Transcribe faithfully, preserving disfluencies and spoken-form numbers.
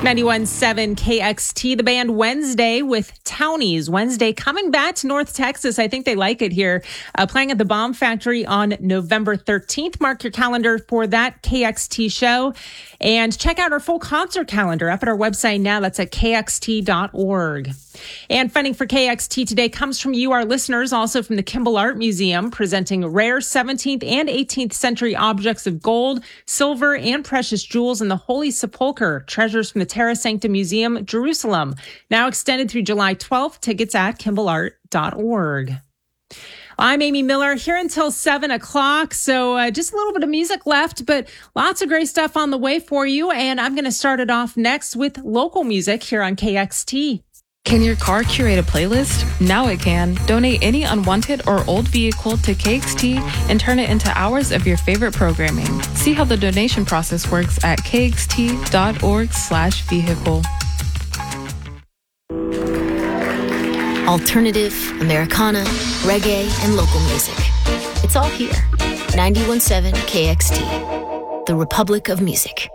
ninety-one point seven K X T, the band Wednesday with Townies. Wednesday coming back to North Texas. I think they like it here. Uh, playing at the Bomb Factory on November thirteenth. Mark your calendar for that K X T show. And check out our full concert calendar up at our website now. That's at K X T dot org. And funding for K X T today comes from you, our listeners, also from the Kimball Art Museum, presenting rare seventeenth and eighteenth century objects of gold, silver, and precious jewels in the Holy Sepulchre, treasures from the Terra Sancta Museum, Jerusalem. Now extended through July twelfth. Tickets at Kimball Art dot org. I'm Amy Miller here until seven o'clock. So uh, just a little bit of music left, but lots of great stuff on the way for you. And I'm going to start it off next with local music here on K X T. Can your car curate a playlist? Now it can. Donate any unwanted or old vehicle to K X T and turn it into hours of your favorite programming. See how the donation process works at K X T dot org slash vehicle. Alternative, Americana, reggae, and local music. It's all here. ninety-one point seven K X T, the Republic of Music.